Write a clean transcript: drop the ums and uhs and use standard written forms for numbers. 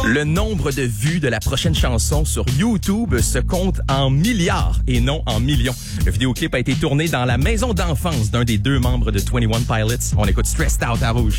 Le nombre de vues de la prochaine chanson sur YouTube se compte en milliards et non en millions. Le vidéoclip a été tourné dans la maison d'enfance d'un des deux membres de 21 Pilots. On écoute Stressed Out à Rouge.